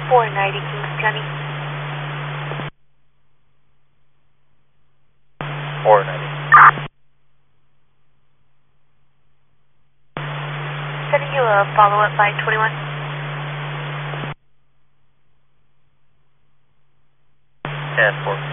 490 Kings County. 490. Sending you a follow-up by 21. 10-4.